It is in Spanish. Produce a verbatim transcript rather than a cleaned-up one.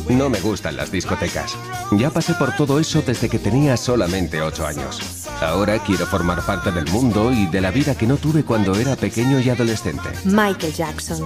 No me gustan las discotecas. Ya pasé por todo eso desde que tenía solamente ocho años. Ahora quiero formar parte del mundo y de la vida que no tuve cuando era pequeño y adolescente. Michael Jackson.